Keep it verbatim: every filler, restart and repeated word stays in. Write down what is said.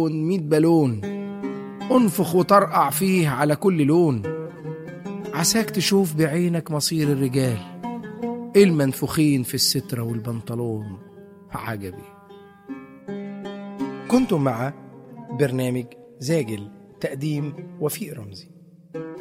ميت بالون، انفخ وطرقع فيه على كل لون. عساك تشوف بعينك مصير الرجال المنفوخين في السترة والبنطلون. عجبي. كنتم مع برنامج زاجل، تقديم وفيق رمزي.